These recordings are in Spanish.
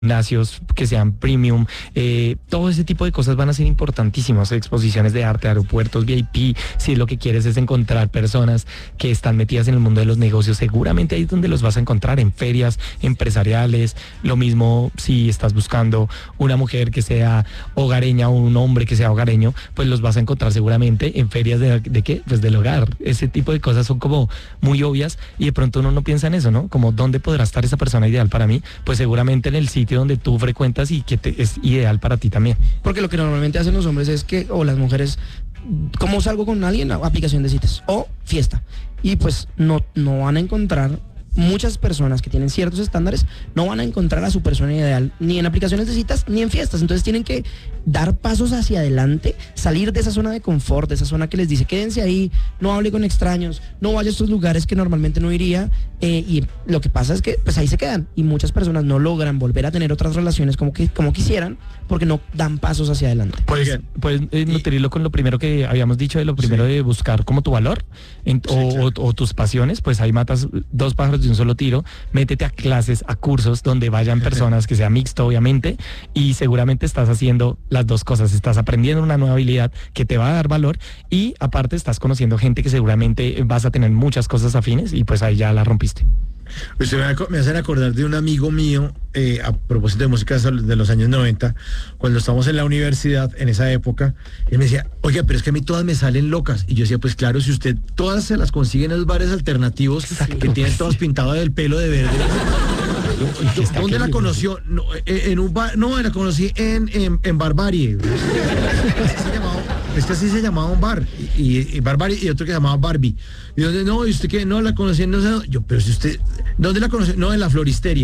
gimnasios que sean premium, todo ese tipo de cosas van a ser importantísimas, exposiciones de arte, aeropuertos VIP, si lo que quieres es encontrar personas que están metidas en el mundo de los negocios, seguramente ahí es donde los vas a encontrar, en ferias empresariales, lo mismo si estás buscando una mujer que sea hogareña o un hombre que sea hogareño, pues los vas a encontrar seguramente en ferias ¿de qué? Pues del hogar, ese tipo de cosas son como muy obvias y de pronto uno no piensa en eso, ¿no? Como ¿dónde podrá estar esa persona ideal para mí? Pues seguramente en el sitio donde tú frecuentas y que es ideal para ti también. Porque lo que normalmente hacen los hombres es que, o las mujeres, ¿cómo salgo con alguien? Aplicación de citas o fiesta. Y pues no van a encontrar, muchas personas que tienen ciertos estándares no van a encontrar a su persona ideal ni en aplicaciones de citas ni en fiestas. Entonces tienen que dar pasos hacia adelante, salir de esa zona de confort, de esa zona que les dice quédense ahí, no hable con extraños, no vaya a estos lugares que normalmente no iría, y lo que pasa es que pues ahí se quedan y muchas personas no logran volver a tener otras relaciones como quisieran porque no dan pasos hacia adelante. Pues nutrirlo con lo primero que habíamos dicho, de lo primero de buscar como tu valor o tus pasiones, pues ahí matas dos pájaros de un solo tiro. Métete a clases, a cursos donde vayan personas, que sea mixto obviamente, y seguramente estás haciendo las dos cosas, estás aprendiendo una nueva habilidad que te va a dar valor y aparte estás conociendo gente que seguramente vas a tener muchas cosas afines y pues ahí ya la rompiste. Usted me hacen acordar de un amigo mío, a propósito de música de los años 90, cuando estábamos en la universidad, en esa época, él me decía, oiga, pero es que a mí todas me salen locas. Y yo decía, pues claro, si usted todas se las consigue en los bares alternativos, que tienen todas pintadas del pelo de verde. ¿Dónde la conoció? No, en un bar, no, la conocí en Barbarie. Es que así se llamaba un bar, y Barbarie, y otro que se llamaba Barbie. Y donde no, y usted que no la conocía, no sé, yo, pero si usted, ¿dónde la conoció? No, en la floristeria.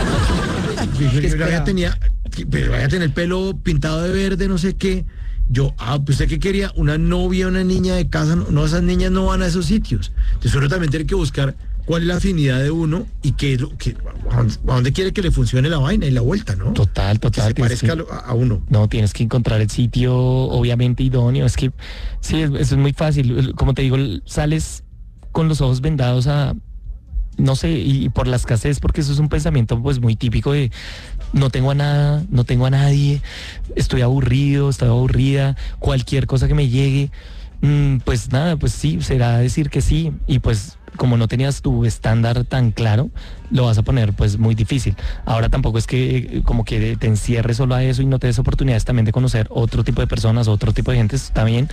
Pero vaya a tener el pelo pintado de verde, no sé qué. Yo, pues usted qué quería, una novia, una niña de casa, no, esas niñas no van a esos sitios. Entonces uno también tiene que buscar cuál es la afinidad de uno y qué es lo que, a dónde quiere que le funcione la vaina y la vuelta, ¿no? Total. Que se parezca a uno. No, tienes que encontrar el sitio obviamente idóneo. Es que sí, eso es muy fácil. Como te digo, sales con los ojos vendados a, no sé, y por la escasez, porque eso es un pensamiento pues muy típico de no tengo a nada, no tengo a nadie, estoy aburrido, estoy aburrida, cualquier cosa que me llegue, pues nada, pues sí, será decir que sí, y pues como no tenías tu estándar tan claro, lo vas a poner pues muy difícil. Ahora tampoco es que como que te encierres solo a eso y no te des oportunidades también de conocer otro tipo de personas, otro tipo de gente, también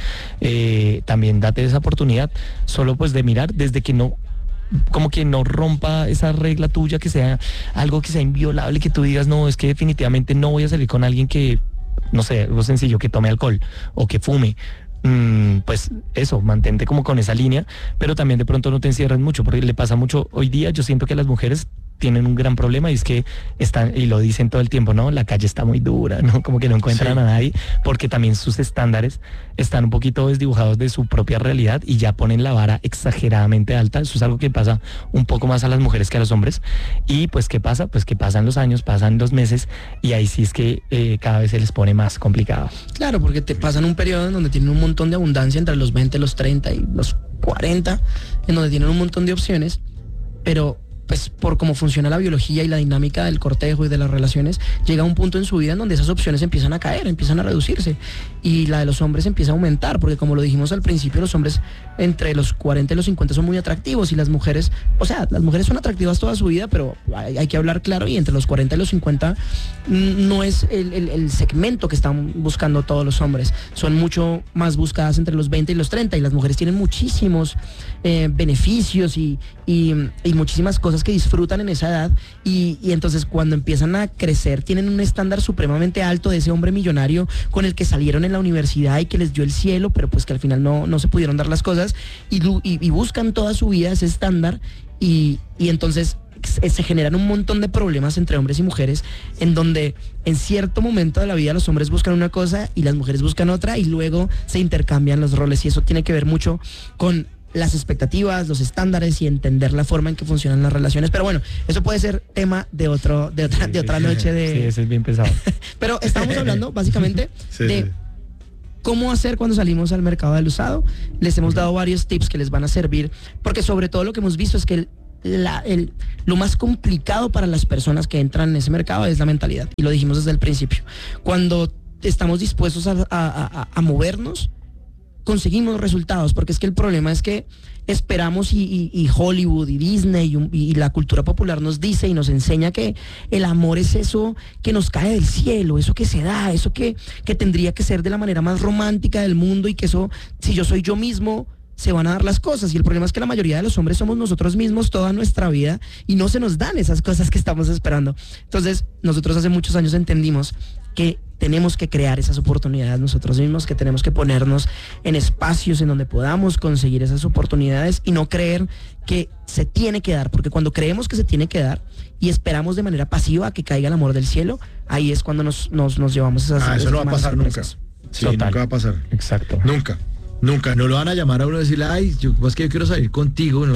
date esa oportunidad, solo pues de mirar desde que no, como que no rompa esa regla tuya, que sea algo que sea inviolable, que tú digas, no, es que definitivamente no voy a salir con alguien que, no sé, algo sencillo, que tome alcohol o que fume. Pues eso, mantente como con esa línea, pero también de pronto no te encierres mucho, porque le pasa mucho hoy día. Yo siento que las mujeres tienen un gran problema y es que están, y lo dicen todo el tiempo, ¿no? La calle está muy dura, ¿no? Como que no encuentran a nadie, porque también sus estándares están un poquito desdibujados de su propia realidad y ya ponen la vara exageradamente alta. Eso es algo que pasa un poco más a las mujeres que a los hombres. Y pues, ¿qué pasa? Pues que pasan los años, pasan los meses y ahí sí es que cada vez se les pone más complicado. Claro, porque te pasan un periodo en donde tienen un montón de abundancia entre los 20, los 30 y los 40, en donde tienen un montón de opciones, pero pues por cómo funciona la biología y la dinámica del cortejo y de las relaciones, llega un punto en su vida en donde esas opciones empiezan a caer, empiezan a reducirse y la de los hombres empieza a aumentar, porque como lo dijimos al principio, los hombres entre los 40 y los 50 son muy atractivos y las mujeres, o sea, las mujeres son atractivas toda su vida, pero hay que hablar claro, y entre los 40 y los 50 no es el segmento que están buscando todos los hombres, son mucho más buscadas entre los 20 y los 30 y las mujeres tienen muchísimos beneficios y muchísimas cosas que disfrutan en esa edad y entonces cuando empiezan a crecer tienen un estándar supremamente alto de ese hombre millonario con el que salieron en la universidad y que les dio el cielo, pero pues que al final no se pudieron dar las cosas y buscan toda su vida ese estándar y entonces se generan un montón de problemas entre hombres y mujeres en donde en cierto momento de la vida los hombres buscan una cosa y las mujeres buscan otra y luego se intercambian los roles y eso tiene que ver mucho con las expectativas, los estándares y entender la forma en que funcionan las relaciones. Pero bueno, eso puede ser tema de otra noche de... Sí, eso es bien pesado. Pero estamos hablando básicamente de cómo hacer cuando salimos al mercado del usado. Les hemos dado varios tips que les van a servir, porque sobre todo lo que hemos visto es que lo más complicado para las personas que entran en ese mercado es la mentalidad. Y lo dijimos desde el principio. Cuando estamos dispuestos a movernos, conseguimos resultados, porque es que el problema es que esperamos y Hollywood y Disney y la cultura popular nos dice y nos enseña que el amor es eso que nos cae del cielo, eso que se da, eso que tendría que ser de la manera más romántica del mundo, y que eso, si yo soy yo mismo, se van a dar las cosas. Y el problema es que la mayoría de los hombres somos nosotros mismos toda nuestra vida y no se nos dan esas cosas que estamos esperando. Entonces, nosotros hace muchos años entendimos que tenemos que crear esas oportunidades nosotros mismos, que tenemos que ponernos en espacios en donde podamos conseguir esas oportunidades y no creer que se tiene que dar, porque cuando creemos que se tiene que dar y esperamos de manera pasiva que caiga el amor del cielo, ahí es cuando nos llevamos esas eso no va a pasar nunca. Sí, Total. nunca va a pasar. Exacto. Nunca. No lo van a llamar a uno y decirle, ay, es que yo quiero salir contigo. No.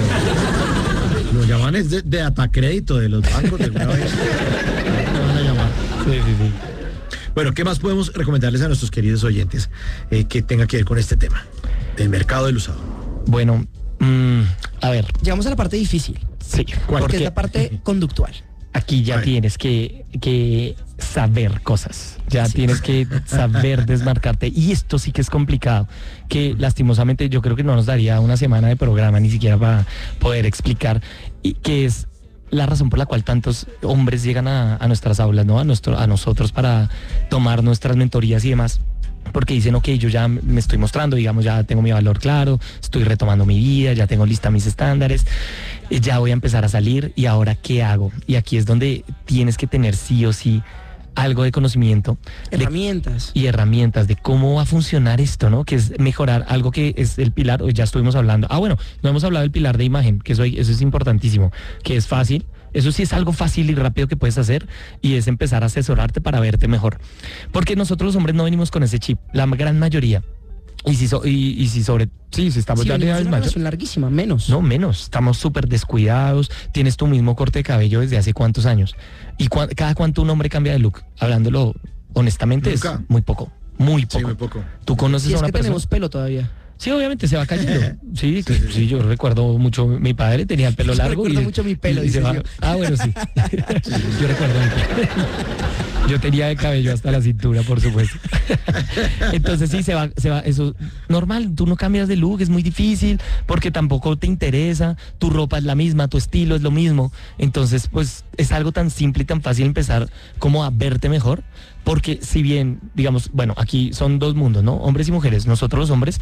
Lo llaman es de atacrédito de los bancos de alguna vez. Lo van a llamar. Sí. Bueno, ¿qué más podemos recomendarles a nuestros queridos oyentes que tenga que ver con este tema del mercado del usado? Bueno, a ver. Llegamos a la parte difícil, Sí. porque es la parte conductual. Aquí ya tienes que saber cosas, ya Sí. tienes que saber desmarcarte, y esto sí que es complicado, que lastimosamente yo creo que no nos daría una semana de programa ni siquiera para poder explicar, y que es la razón por la cual tantos hombres llegan a nuestras aulas, ¿no? A nosotros para tomar nuestras mentorías y demás. Porque dicen, ok, yo ya me estoy mostrando, digamos, ya tengo mi valor claro, estoy retomando mi vida, ya tengo lista mis estándares, ya voy a empezar a salir, y ahora, ¿qué hago? Y aquí es donde tienes que tener sí o sí algo de conocimiento. Herramientas. Y herramientas de cómo va a funcionar esto, ¿no? Que es mejorar algo que es el pilar, ya estuvimos hablando. Bueno, no hemos hablado del pilar de imagen, que eso es importantísimo, que es fácil. Eso sí es algo fácil y rápido que puedes hacer, y es empezar a asesorarte para verte mejor. Porque nosotros los hombres no venimos con ese chip, la gran mayoría. Y si estamos Si ya venimos de una más, relación larguísima, menos. no menos, estamos súper descuidados. Tienes tu mismo corte de cabello desde hace cuántos años, y cada cuánto un hombre cambia de look, hablándolo honestamente. Nunca. Es muy poco. Muy poco. Sí, muy poco. Tú conoces Si a es una que persona. tenemos pelo todavía. Sí, obviamente se va cayendo. Sí, yo recuerdo mucho, mi padre tenía el pelo Yo largo. recuerdo mucho mi pelo, se dice va. yo. Bueno, sí. Yo recuerdo mi pelo. Yo tenía el cabello hasta la cintura, por supuesto. Entonces sí, se va, eso normal, tú no cambias de look, es muy difícil, porque tampoco te interesa, tu ropa es la misma, tu estilo es lo mismo. Entonces, pues es algo tan simple y tan fácil empezar como a verte mejor. Porque si bien, digamos, bueno, aquí son dos mundos, ¿no? Hombres y mujeres. Nosotros los hombres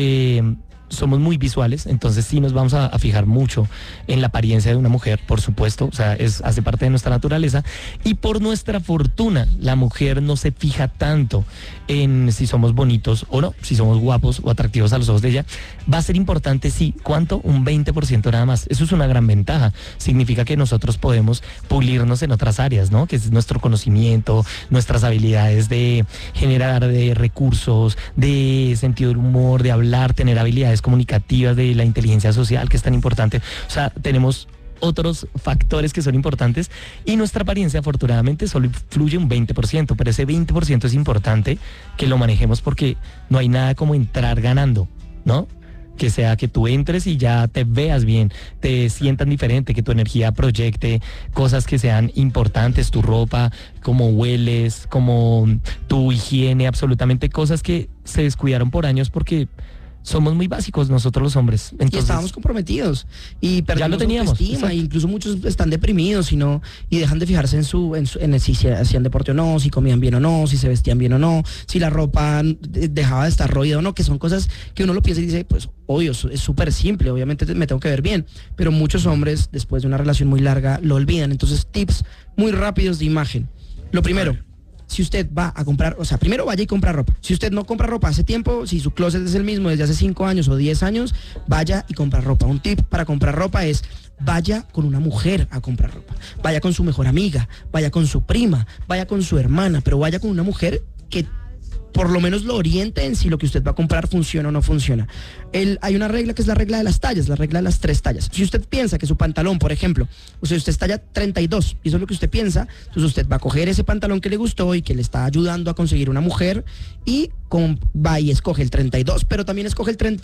somos muy visuales, entonces sí nos vamos a fijar mucho en la apariencia de una mujer, por supuesto, o sea, hace parte de nuestra naturaleza, y por nuestra fortuna, la mujer no se fija tanto en si somos bonitos o no, si somos guapos o atractivos a los ojos de ella. Va a ser importante, sí, ¿cuánto? Un 20% nada más. Eso es una gran ventaja. Significa que nosotros podemos pulirnos en otras áreas, ¿no? Que es nuestro conocimiento, nuestras habilidades de generar de recursos, de sentido del humor, de hablar, tener habilidades comunicativas, de la inteligencia social, que es tan importante. O sea, tenemos otros factores que son importantes, y nuestra apariencia afortunadamente solo influye un 20%, pero ese 20% es importante que lo manejemos, porque no hay nada como entrar ganando, ¿no? Que sea que tú entres y ya te veas bien, te sientan diferente, que tu energía proyecte cosas que sean importantes, tu ropa, cómo hueles, como tu higiene, absolutamente cosas que se descuidaron por años porque somos muy básicos nosotros los hombres. Entonces, y estábamos comprometidos y perdimos lo teníamos, autoestima, exacto. incluso muchos están deprimidos y dejan de fijarse en si se hacían deporte o no, si comían bien o no, si se vestían bien o no, si la ropa dejaba de estar roída o no, que son cosas que uno lo piensa y dice, pues obvio, es súper simple, obviamente me tengo que ver bien, pero muchos hombres después de una relación muy larga lo olvidan. Entonces, tips muy rápidos de imagen. Lo primero, si usted va a comprar, o sea, primero vaya y compra ropa. Si usted no compra ropa hace tiempo, si su closet es el mismo desde hace 5 años o 10 años, vaya y compra ropa. Un tip para comprar ropa es: vaya con una mujer a comprar ropa. Vaya con su mejor amiga, vaya con su prima, vaya con su hermana, pero vaya con una mujer que por lo menos lo oriente en si lo que usted va a comprar funciona o no funciona. Hay una regla que es la regla de las tallas, la regla de las 3 tallas. Si usted piensa que su pantalón, por ejemplo, usted es talla 32 y eso es lo que usted piensa, entonces usted va a coger ese pantalón que le gustó y que le está ayudando a conseguir una mujer y va y escoge el 32, pero también escoge el 33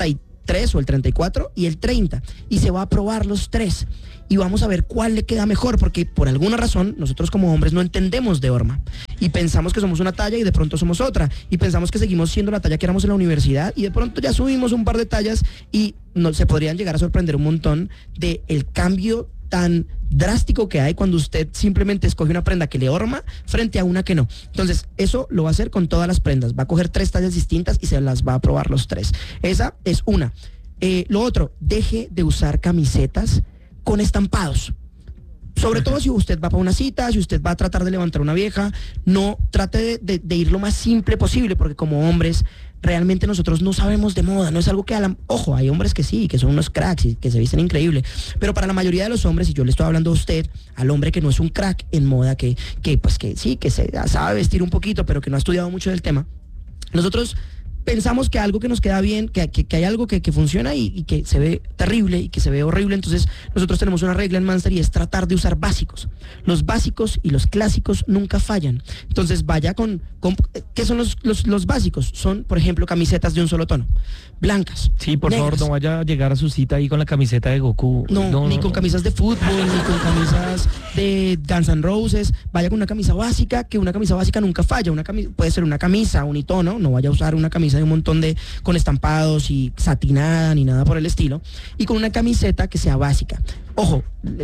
33 o el 34 y el 30. Y se va a probar los 3. Y vamos a ver cuál le queda mejor, porque por alguna razón nosotros como hombres no entendemos de horma y pensamos que somos una talla y de pronto somos otra, y pensamos que seguimos siendo la talla que éramos en la universidad y de pronto ya subimos un par de tallas y se podrían llegar a sorprender un montón de el cambio tan drástico que hay cuando usted simplemente escoge una prenda que le horma frente a una que no. Entonces eso lo va a hacer con todas las prendas, va a coger 3 tallas distintas y se las va a probar los 3. Esa es una. Lo otro, deje de usar camisetas con estampados. Sobre todo si usted va para una cita, si usted va a tratar de levantar una vieja, no trate de ir lo más simple posible, porque como hombres, realmente nosotros no sabemos de moda, no es algo que ojo, hay hombres que sí, que son unos cracks y que se visten increíble, pero para la mayoría de los hombres, y yo le estoy hablando a usted, al hombre que no es un crack en moda, que sí, que se sabe vestir un poquito, pero que no ha estudiado mucho del tema, nosotros pensamos que algo que nos queda bien, que hay algo que funciona y que se ve terrible y que se ve horrible. Entonces nosotros tenemos una regla en Manster y es tratar de usar básicos. Los básicos y los clásicos nunca fallan. Entonces vaya con ¿qué son los básicos? Son, por ejemplo, camisetas de un solo tono, blancas. Sí, por negras. favor, no vaya a llegar a su cita ahí con la camiseta de Goku. No, ni con camisas de fútbol, ni con camisas de Guns N' Roses. Vaya con una camisa básica, que una camisa básica nunca falla. Puede ser una camisa unitono, no vaya a usar una camisa de un montón con estampados y satinada ni nada por el estilo, y con una camiseta que sea básica. Ojo,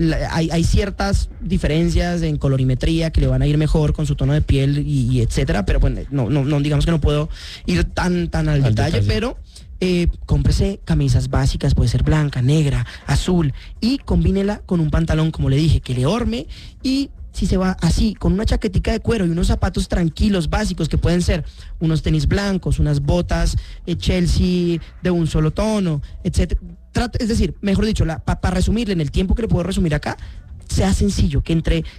hay ciertas diferencias en colorimetría que le van a ir mejor con su tono de piel y etcétera, pero bueno, no digamos que no puedo ir tan al detalle, pero cómprese camisas básicas, puede ser blanca, negra, azul, y combínela con un pantalón, como le dije, que le horme. Y si se va así, con una chaquetica de cuero y unos zapatos tranquilos, básicos, que pueden ser unos tenis blancos, unas botas Chelsea de un solo tono, etcétera. Es decir, mejor dicho, para resumirle en el tiempo que le puedo resumir acá, sea sencillo, que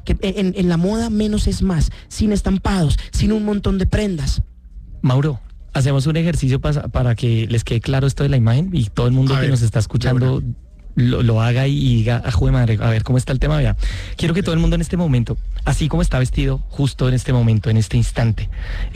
en la moda menos es más, sin estampados, sin un montón de prendas. Mauro, hacemos un ejercicio para que les quede claro esto de la imagen y todo el mundo que nos está escuchando lo haga y diga, ¡jue madre! A ver cómo está el tema. Vea, quiero que todo el mundo en este momento, así como está vestido justo en este momento, en este instante,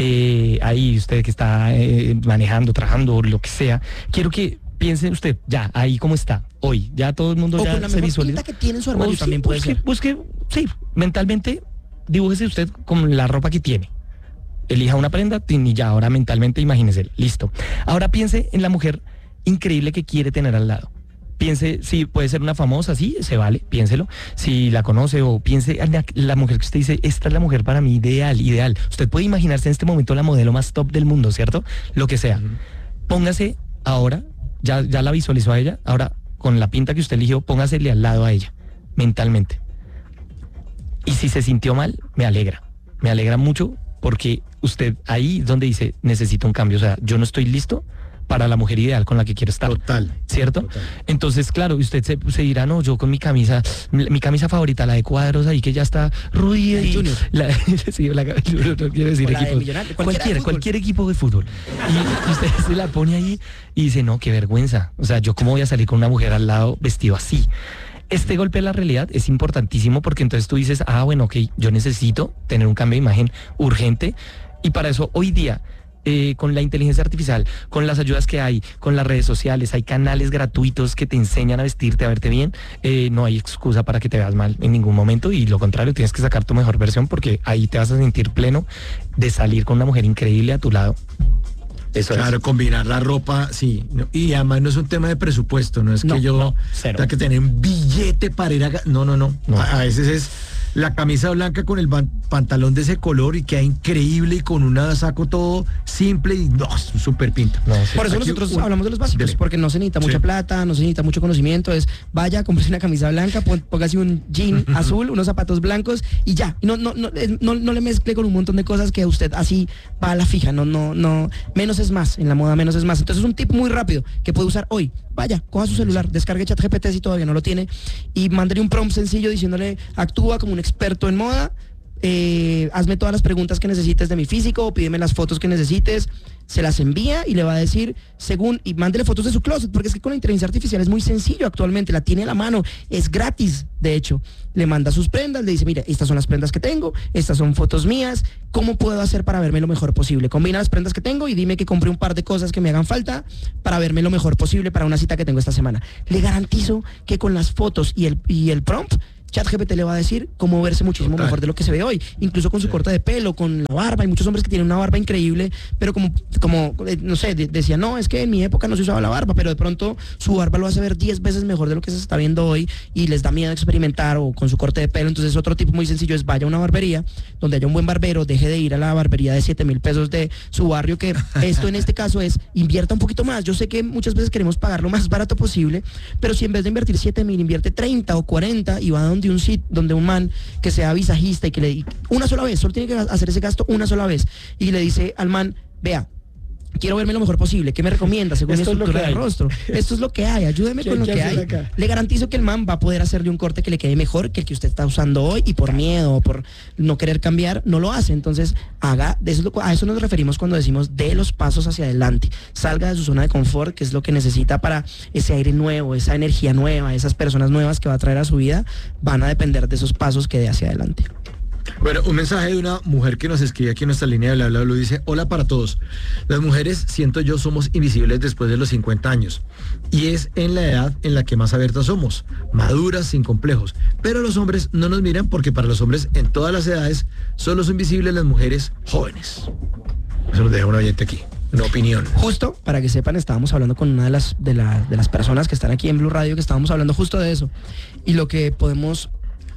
ahí usted que está manejando, trabajando, lo que sea, quiero que piense usted, ya, ahí como está, hoy, ya todo el mundo o ya con la se mejor visualiza. pinta que tiene en su armario también puede ser. Busque, sí, mentalmente, dibújese usted con la ropa que tiene. Elija una prenda y ya, ahora mentalmente imagínese, listo. Ahora piense en la mujer increíble que quiere tener al lado. Piense, si puede ser una famosa, sí, se vale, piénselo. Si la conoce, o piense en la mujer que usted dice, esta es la mujer para mí ideal. Usted puede imaginarse en este momento la modelo más top del mundo, ¿cierto? Lo que sea. Póngase ahora, ya la visualizó a ella, ahora con la pinta que usted eligió, póngasele al lado a ella, mentalmente. Y si se sintió mal, me alegra mucho, porque usted ahí es donde dice, necesito un cambio, o sea, yo no estoy listo para la mujer ideal con la que quiero estar. Total. ¿Cierto? Total. Entonces, claro, usted se dirá, no, yo con mi camisa favorita, la de cuadros ahí que ya está ruida. Y Junior. No quiero decir equipo. Cualquier equipo de fútbol. Y usted se la pone ahí y dice, no, qué vergüenza. O sea, yo cómo voy a salir con una mujer al lado vestido así. Este golpe de la realidad es importantísimo, porque entonces tú dices, bueno, ok, yo necesito tener un cambio de imagen urgente, y para eso hoy día, con la inteligencia artificial, con las ayudas que hay, con las redes sociales, hay canales gratuitos que te enseñan a vestirte, a verte bien. No hay excusa para que te veas mal en ningún momento, y lo contrario, tienes que sacar tu mejor versión, porque ahí te vas a sentir pleno de salir con una mujer increíble a tu lado. Eso claro, es. combinar la ropa, sí. No, y además no es un tema de presupuesto, no es que yo cero. tenga que tener un billete para ir a... No. A veces es la camisa blanca con el pantalón de ese color y queda increíble, y con una saco todo simple y súper pinta. Por eso nosotros hablamos de los básicos, porque no se necesita mucha plata, no se necesita mucho conocimiento. Es vaya, cómprese una camisa blanca, póngase un jean azul, unos zapatos blancos y ya. No le mezcle con un montón de cosas que usted así va a la fija. No, menos es más, en la moda menos es más. Entonces es un tip muy rápido que puede usar hoy. Vaya, coja su celular, descargue ChatGPT si todavía no lo tiene, y mándele un prompt sencillo diciéndole, actúa como un experto en moda, hazme todas las preguntas que necesites de mi físico, o pídeme las fotos que necesites, se las envía y le va a decir y mándele fotos de su closet, porque es que con la inteligencia artificial es muy sencillo actualmente, la tiene a la mano, es gratis, de hecho, le manda sus prendas, le dice, mira, estas son las prendas que tengo, estas son fotos mías, ¿cómo puedo hacer para verme lo mejor posible? Combina las prendas que tengo y dime que compré un par de cosas que me hagan falta para verme lo mejor posible para una cita que tengo esta semana. Le garantizo que con las fotos y el prompt, ChatGPT le va a decir cómo verse muchísimo mejor de lo que se ve hoy, incluso con su corte de pelo, con la barba. Hay muchos hombres que tienen una barba increíble, pero como no sé, decían, no, es que en mi época no se usaba la barba, pero de pronto su barba lo hace ver 10 veces mejor de lo que se está viendo hoy y les da miedo experimentar o con su corte de pelo. Entonces otro tip muy sencillo es vaya a una barbería donde haya un buen barbero, deje de ir a la barbería de 7,000 pesos de su barrio, que esto en este caso es invierta un poquito más. Yo sé que muchas veces queremos pagar lo más barato posible, pero si en vez de invertir 7,000 invierte 30 o 40 y va donde un man que sea visajista y que le una sola vez, solo tiene que hacer ese gasto una sola vez y le dice al man, vea, quiero verme lo mejor posible, ¿qué me recomienda según mi estructura del rostro? Esto es lo que hay, ayúdeme con lo que hay. Acá? Le garantizo que el man va a poder hacerle un corte que le quede mejor que el que usted está usando hoy y por miedo o por no querer cambiar, no lo hace. Entonces, a eso nos referimos cuando decimos de los pasos hacia adelante. Salga de su zona de confort, que es lo que necesita para ese aire nuevo, esa energía nueva, esas personas nuevas que va a traer a su vida, van a depender de esos pasos que dé hacia adelante. Bueno, un mensaje de una mujer que nos escribe aquí en nuestra línea de bla, dice: hola para todos. Las mujeres, siento yo, somos invisibles después de los 50 años. Y es en la edad en la que más abiertas somos, maduras, sin complejos. Pero los hombres no nos miran porque para los hombres en todas las edades solo son visibles las mujeres jóvenes. Eso nos deja un oyente aquí, una opinión. Justo, para que sepan, estábamos hablando con una de las personas que están aquí en Blue Radio, que estábamos hablando justo de eso. Y lo que podemos...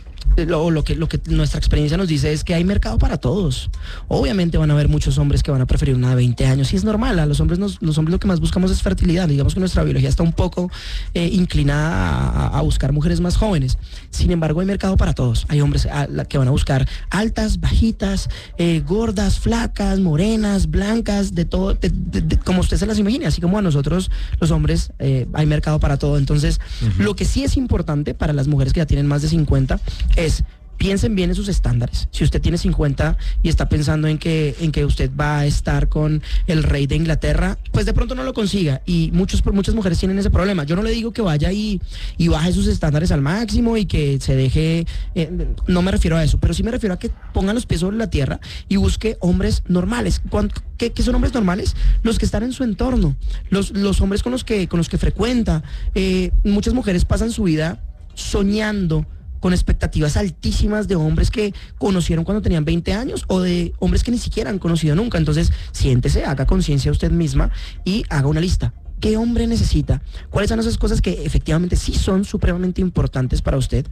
Lo que nuestra experiencia nos dice es que hay mercado para todos. Obviamente van a haber muchos hombres que van a preferir una de 20 años y es normal. A los hombres lo que más buscamos es fertilidad. Digamos que nuestra biología está un poco inclinada a buscar mujeres más jóvenes. Sin embargo, hay mercado para todos. Hay hombres que van a buscar altas, bajitas, gordas, flacas, morenas, blancas, de todo, como usted se las imagine. Así como a nosotros los hombres hay mercado para todo. Entonces, lo que sí es importante para las mujeres que ya tienen más de 50 es piensen bien en sus estándares. Si usted tiene 50 y está pensando en que usted va a estar con el rey de Inglaterra, pues de pronto no lo consiga. Y muchas mujeres tienen ese problema. Yo no le digo que vaya y baje sus estándares al máximo y que se deje... no me refiero a eso, pero sí me refiero a que ponga los pies sobre la tierra y busque hombres normales. ¿Qué son hombres normales? Los que están en su entorno, los hombres con los que frecuenta. Muchas mujeres pasan su vida soñando con expectativas altísimas de hombres que conocieron cuando tenían 20 años o de hombres que ni siquiera han conocido nunca. Entonces, siéntese, haga conciencia usted misma y haga una lista. ¿Qué hombre necesita? ¿Cuáles son esas cosas que efectivamente sí son supremamente importantes para usted?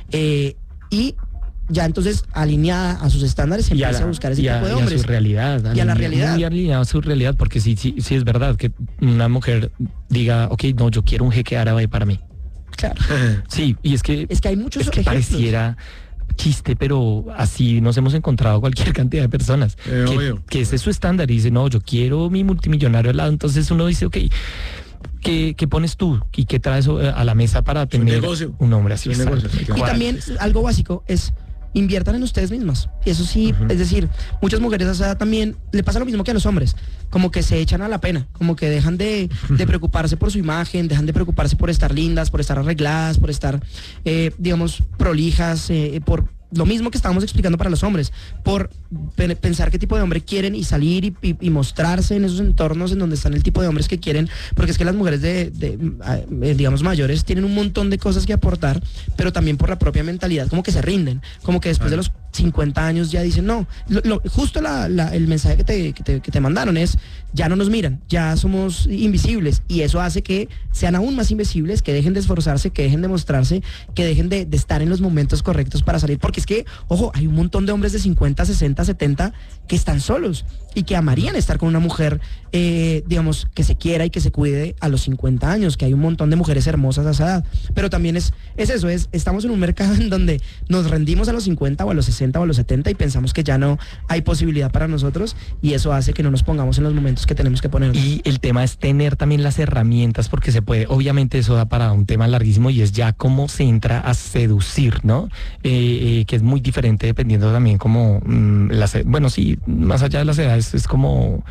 Y ya entonces, alineada a sus estándares, empieza a buscar ese tipo de hombres. Y a su realidad. Y a la realidad. Muy alineado a su realidad, porque sí es verdad que una mujer diga, ok, no, yo quiero un jeque árabe para mí. Claro. Sí, y es que hay muchos ejemplos. Pareciera chiste, pero así nos hemos encontrado cualquier cantidad de personas que ese es su estándar y dice, no, yo quiero mi multimillonario al lado. Entonces uno dice, ok, ¿qué pones tú y qué traes a la mesa para tener un hombre así? Y también algo básico es inviertan en ustedes mismas. Y eso sí, es decir, muchas mujeres a esa edad también le pasa lo mismo que a los hombres, como que se echan a la pena, como que dejan de preocuparse por su imagen, dejan de preocuparse por estar lindas, por estar arregladas, por estar, digamos, prolijas, por lo mismo que estábamos explicando para los hombres, por pensar qué tipo de hombre quieren y salir y mostrarse en esos entornos en donde están el tipo de hombres que quieren, porque es que las mujeres digamos, mayores tienen un montón de cosas que aportar, pero también por la propia mentalidad, como que se rinden, como que después de los 50 años ya dicen, no, justo el mensaje que te mandaron es, ya no nos miran, ya somos invisibles, y eso hace que sean aún más invisibles, que dejen de esforzarse, que dejen de mostrarse, que dejen de estar en los momentos correctos para salir, porque es que, ojo, hay un montón de hombres de 50, 60, 70 que están solos y que amarían estar con una mujer, digamos, que se quiera y que se cuide a los 50 años, que hay un montón de mujeres hermosas a esa edad, pero también es eso, estamos en un mercado en donde nos rendimos a los 50 o a los 60 60 o a los 70 y pensamos que ya no hay posibilidad para nosotros y eso hace que no nos pongamos en los momentos que tenemos que ponernos. Y el tema es tener también las herramientas, porque se puede, obviamente eso da para un tema larguísimo y es ya cómo se entra a seducir, ¿no? Que es muy diferente dependiendo también como, bueno, sí, más allá de las edades, es como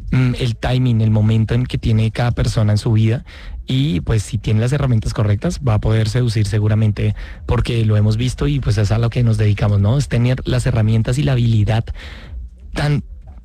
el timing, el momento en que tiene cada persona en su vida. Y pues si tiene las herramientas correctas va a poder seducir seguramente, porque lo hemos visto y pues es a lo que nos dedicamos, ¿no? Es tener las herramientas y la habilidad tan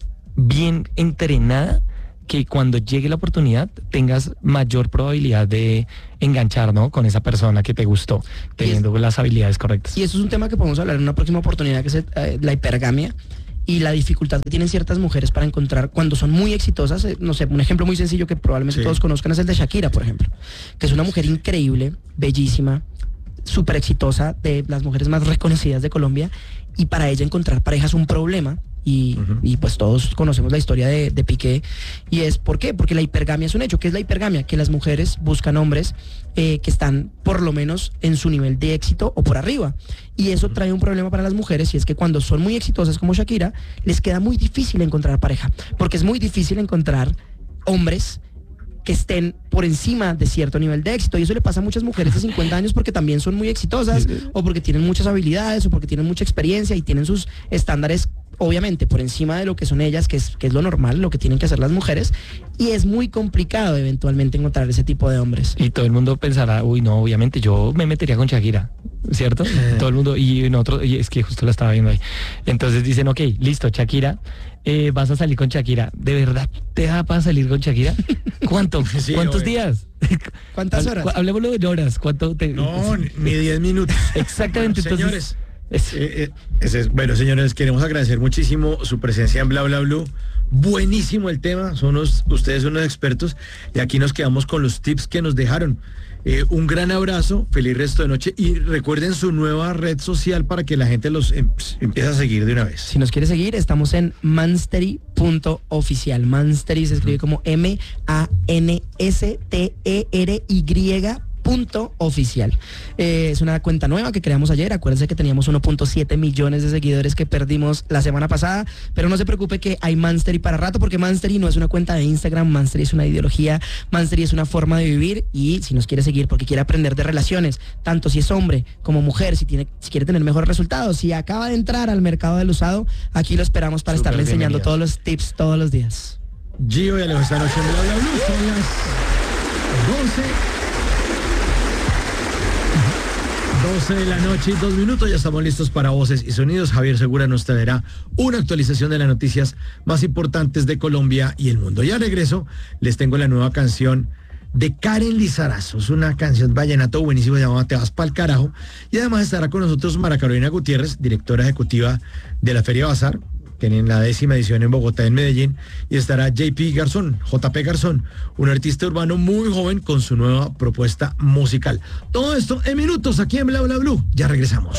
bien entrenada que cuando llegue la oportunidad tengas mayor probabilidad de enganchar, ¿no? Con esa persona que te gustó, teniendo las habilidades correctas. Y eso es un tema que podemos hablar en una próxima oportunidad, que es la hipergamia y la dificultad que tienen ciertas mujeres para encontrar cuando son muy exitosas. No sé, un ejemplo muy sencillo que probablemente todos conozcan es el de Shakira, por ejemplo, que es una mujer increíble, bellísima, súper exitosa, de las mujeres más reconocidas de Colombia, y para ella encontrar pareja es un problema. Y pues todos conocemos la historia de Piqué, y es ¿por qué? Porque la hipergamia es un hecho. ¿Qué es la hipergamia? Que las mujeres buscan hombres que están por lo menos en su nivel de éxito o por arriba, y eso trae un problema para las mujeres, y es que cuando son muy exitosas como Shakira, les queda muy difícil encontrar pareja, porque es muy difícil encontrar hombres que estén por encima de cierto nivel de éxito, y eso le pasa a muchas mujeres de 50 años porque también son muy exitosas, o porque tienen muchas habilidades, o porque tienen mucha experiencia y tienen sus estándares obviamente por encima de lo que son ellas, que es lo normal, lo que tienen que hacer las mujeres, y es muy complicado eventualmente encontrar ese tipo de hombres. Y todo el mundo pensará, uy, no, obviamente yo me metería con Shakira, ¿cierto? Todo el mundo, y es que justo la estaba viendo ahí. Entonces dicen, ok, listo, Shakira, vas a salir con Shakira. ¿De verdad te da para salir con Shakira? ¿Cuánto? Sí, ¿Cuántos obvio. días? ¿Cuántas horas? Hablemoslo de horas. ¿Cuánto te...? No, ni 10 minutos. Exactamente. Bueno, Entonces, señores, bueno, señores, queremos agradecer muchísimo su presencia en Bla Bla Blue. Buenísimo el tema, ustedes son unos expertos, y aquí nos quedamos con los tips que nos dejaron. Un gran abrazo, feliz resto de noche, y recuerden su nueva red social para que la gente los empiece a seguir de una vez. Si nos quiere seguir, estamos en manstery.oficial. Manstery se escribe como MANSTERY.oficial. Es una cuenta nueva que creamos ayer. Acuérdense que teníamos 1.7 millones de seguidores que perdimos la semana pasada, pero no se preocupe que hay Manstery para rato, porque Manstery no es una cuenta de Instagram, Manstery es una ideología, Manstery es una forma de vivir, y si nos quiere seguir porque quiere aprender de relaciones, tanto si es hombre como mujer, si quiere tener mejores resultados, si acaba de entrar al mercado del usado, aquí lo esperamos para estarle enseñando todos los tips todos los días. Gio y Alejo esta noche en Bla Bla Blue, son las 12 de la noche y 2 minutos, ya estamos listos para Voces y Sonidos. Javier Segura nos traerá una actualización de las noticias más importantes de Colombia y el mundo. Ya regreso, les tengo la nueva canción de Karen Lizarazo. Es una canción vallenato buenísima, llamada Te vas pa'l carajo. Y además estará con nosotros Mara Carolina Gutiérrez, directora ejecutiva de la Feria Bazar, tienen la 10ª edición en Bogotá, en Medellín, y estará JP Garzón, un artista urbano muy joven con su nueva propuesta musical. Todo esto en minutos aquí en Bla Bla Blue. Ya regresamos.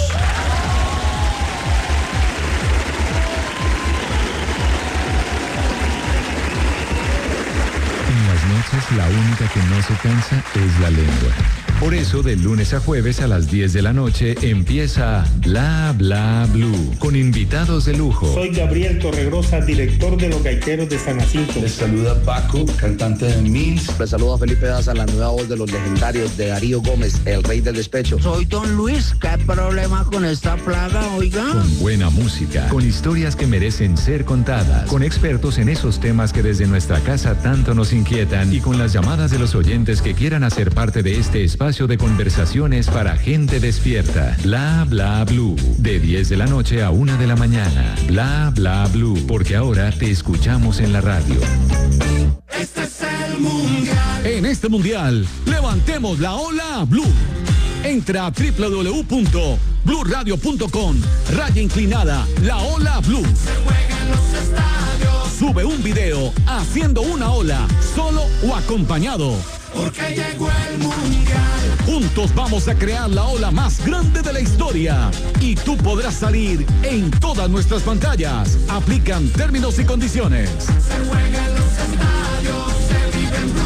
En las noches la única que no se cansa es la lengua. Por eso, de lunes a jueves a las 10 de la noche empieza Bla Bla Blue, con invitados de lujo. Soy Gabriel Torregrosa, director de Los Gaiteros de San Jacinto. Les saluda Paco, cantante de Mills. Les saluda Felipe Daza, la nueva voz de los legendarios de Darío Gómez, el rey del despecho. Soy Don Luis, ¿qué problema con esta plaga, oiga? Con buena música, con historias que merecen ser contadas, con expertos en esos temas que desde nuestra casa tanto nos inquietan, y con las llamadas de los oyentes que quieran hacer parte de este espacio de conversaciones para gente despierta. Bla Bla Blue, de 10 de la noche a 1 de la mañana. Bla Bla Blue, porque ahora te escuchamos en la radio. Este es el mundial. En este mundial, levantemos la ola Blue. Entra a www.bluradio.com, /la ola Blue. Se juega en los estadios. Sube un video haciendo una ola, solo o acompañado. Porque llegó el mundial. Juntos vamos a crear la ola más grande de la historia. Y tú podrás salir en todas nuestras pantallas. Aplican términos y condiciones. Se juega en los estadios. Se vive en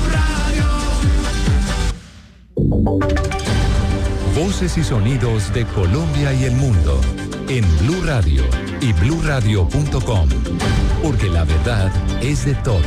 Blue Radio. Voces y sonidos de Colombia y el mundo en Blue Radio y bluradio.com, porque la verdad es de todos.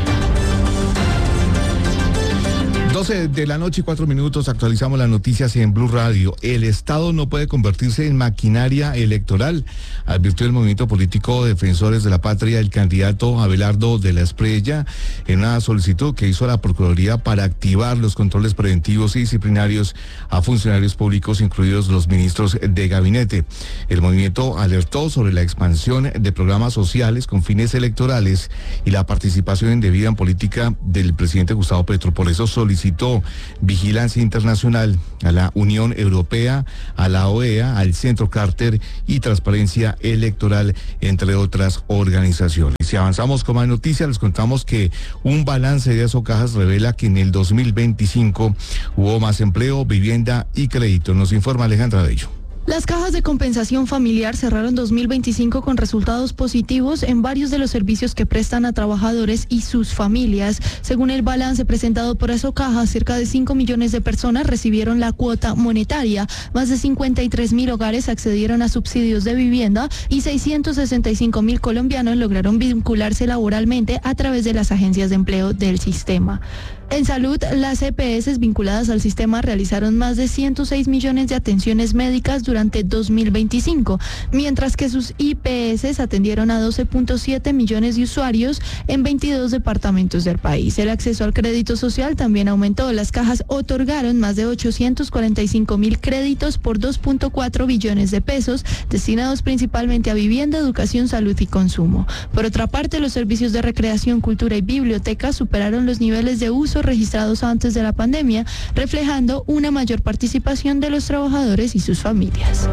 12 de la noche y 4 minutos, actualizamos las noticias en Blue Radio. El Estado no puede convertirse en maquinaria electoral, advirtió el movimiento político Defensores de la Patria, el candidato Abelardo de la Espriella, en una solicitud que hizo a la Procuraduría para activar los controles preventivos y disciplinarios a funcionarios públicos, incluidos los ministros de gabinete. El movimiento alertó sobre la expansión de programas sociales con fines electorales y la participación indebida en política del presidente Gustavo Petro. Por eso solicitó vigilancia internacional a la Unión Europea, a la OEA, al Centro Carter y Transparencia Electoral, entre otras organizaciones. Si avanzamos con más noticias, les contamos que un balance de Asocajas revela que en el 2025 hubo más empleo, vivienda y crédito. Nos informa Alejandra Bello. Las cajas de compensación familiar cerraron 2025 con resultados positivos en varios de los servicios que prestan a trabajadores y sus familias. Según el balance presentado por Asocajas, cerca de 5 millones de personas recibieron la cuota monetaria, más de 53.000 hogares accedieron a subsidios de vivienda y 665.000 colombianos lograron vincularse laboralmente a través de las agencias de empleo del sistema. En salud, las EPS vinculadas al sistema realizaron más de 106 millones de atenciones médicas durante 2025, mientras que sus IPS atendieron a 12.7 millones de usuarios en 22 departamentos del país. El acceso al crédito social también aumentó. Las cajas otorgaron más de 845.000 créditos por 2.4 billones de pesos, destinados principalmente a vivienda, educación, salud y consumo. Por otra parte, los servicios de recreación, cultura y bibliotecas superaron los niveles de uso registrados antes de la pandemia, reflejando una mayor participación de los trabajadores y sus familias.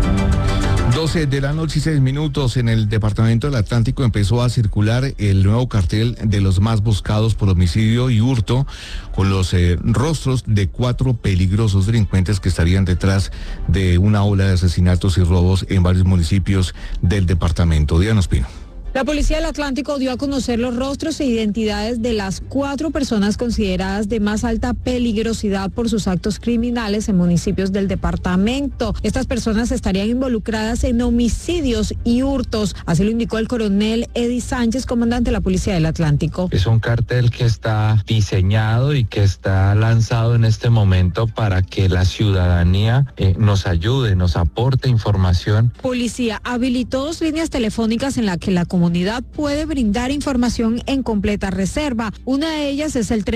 12 de la noche y 6 minutos, en el departamento del Atlántico empezó a circular el nuevo cartel de los más buscados por homicidio y hurto, con los rostros de 4 peligrosos delincuentes que estarían detrás de una ola de asesinatos y robos en varios municipios del departamento. Diana Ospino. La Policía del Atlántico dio a conocer los rostros e identidades de las 4 personas consideradas de más alta peligrosidad por sus actos criminales en municipios del departamento. Estas personas estarían involucradas en homicidios y hurtos, así lo indicó el coronel Eddie Sánchez, comandante de la Policía del Atlántico. Es un cartel que está diseñado y que está lanzado en este momento para que la ciudadanía nos ayude, nos aporte información. Policía habilitó 2 líneas telefónicas en las que la comunidad puede brindar información en completa reserva. Una de ellas es el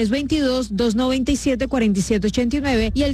322-297-4789 y el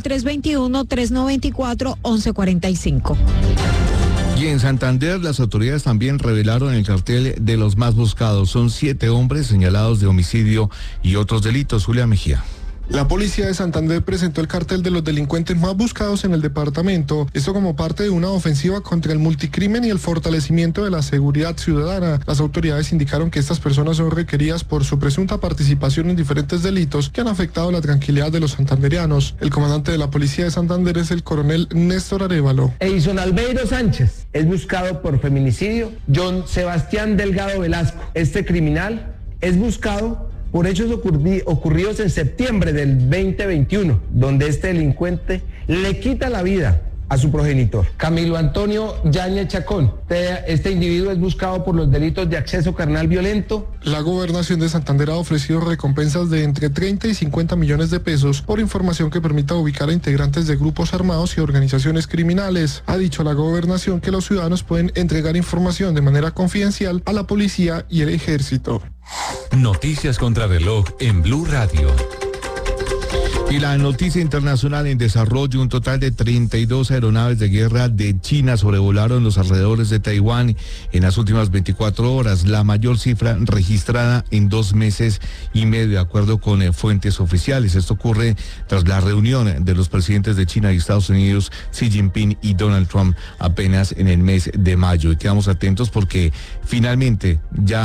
321-394-1145. Y en Santander, las autoridades también revelaron el cartel de los más buscados. Son 7 hombres señalados de homicidio y otros delitos. Julia Mejía. La policía de Santander presentó el cartel de los delincuentes más buscados en el departamento, esto como parte de una ofensiva contra el multicrimen y el fortalecimiento de la seguridad ciudadana. Las autoridades indicaron que estas personas son requeridas por su presunta participación en diferentes delitos que han afectado la tranquilidad de los santanderianos. El comandante de la policía de Santander es el coronel Néstor Arévalo. Edison Albeiro Sánchez es buscado por feminicidio. John Sebastián Delgado Velasco, este criminal, es buscado por hechos ocurridos en septiembre del 2021, donde este delincuente le quita la vida a su progenitor. Camilo Antonio Yañez Chacón, este individuo es buscado por los delitos de acceso carnal violento. La gobernación de Santander ha ofrecido recompensas de entre 30 y 50 millones de pesos por información que permita ubicar a integrantes de grupos armados y organizaciones criminales. Ha dicho la gobernación que los ciudadanos pueden entregar información de manera confidencial a la policía y el ejército. Noticias contra reloj en Blue Radio. Y la noticia internacional en desarrollo: un total de 32 aeronaves de guerra de China sobrevolaron los alrededores de Taiwán en las últimas 24 horas, la mayor cifra registrada en 2 meses y medio, de acuerdo con fuentes oficiales. Esto ocurre tras la reunión de los presidentes de China y Estados Unidos, Xi Jinping y Donald Trump, apenas en el mes de mayo. Y quedamos atentos porque finalmente ya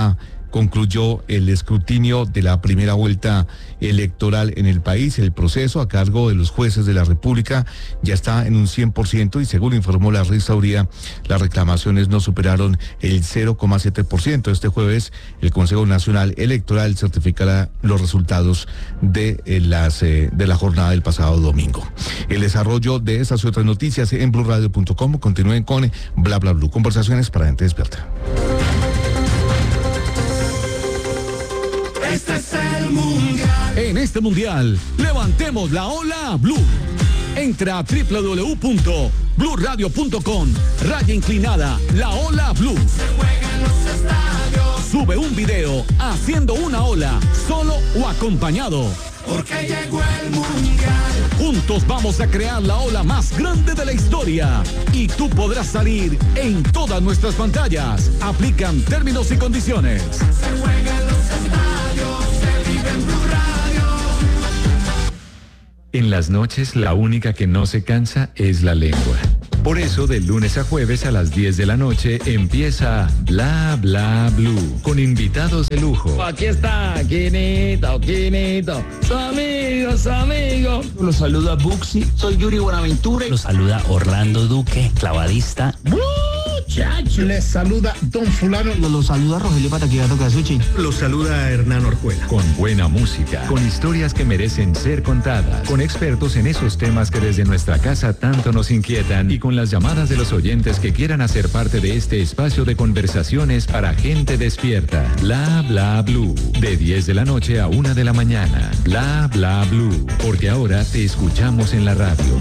concluyó el escrutinio de la primera vuelta electoral en el país. El proceso a cargo de los jueces de la República ya está en un 100% y según informó la registraduría, las reclamaciones no superaron el 0,7%. Este jueves el Consejo Nacional Electoral certificará los resultados de la jornada del pasado domingo. El desarrollo de estas y otras noticias en blurradio.com. Continúen con Bla Bla Blue, conversaciones para gente despierta. Este es el mundial. En este mundial, levantemos la ola Blue. Entra a www.bluradio.com, /la ola Blue. Se juega en los estadios. Sube un video haciendo una ola, solo o acompañado. Porque llegó el mundial. Juntos vamos a crear la ola más grande de la historia. Y tú podrás salir en todas nuestras pantallas. Aplican términos y condiciones. Se juega en los estadios. Se vive en Blue Radio. En las noches, la única que no se cansa es la lengua. Por eso, de lunes a jueves a las 10 de la noche empieza Bla Bla Blue con invitados de lujo. Aquí está, Quinito, su amigo. Los saluda Buxi, soy Yuri Buenaventura. Los saluda Orlando Duque, clavadista. Muchacho. Les saluda Don Fulano. Los saluda Rogelio Pataquigato Casuchi. Los saluda Hernán Orjuela. Con buena música, con historias que merecen ser contadas, con expertos en esos temas que desde nuestra casa tanto nos inquietan y con las llamadas de los oyentes que quieran hacer parte de este espacio de conversaciones para gente despierta. Bla Bla Blue, de 10 de la noche a 1 de la mañana. Bla Bla Blue, porque ahora te escuchamos en la radio.